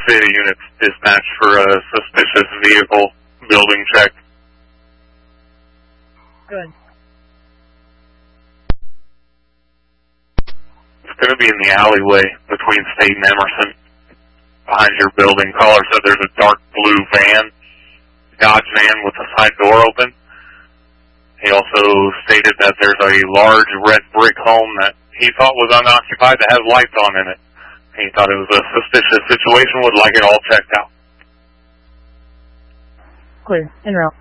Data units dispatched for a suspicious vehicle building check. Good. It's going to be in the alleyway between State and Emerson, behind your building. Caller said there's a dark blue van, Dodge van with the side door open. He also stated that there's a large red brick home that he thought was unoccupied that has lights on in it. He thought it was a suspicious situation, would like it all checked out. Clear. En route.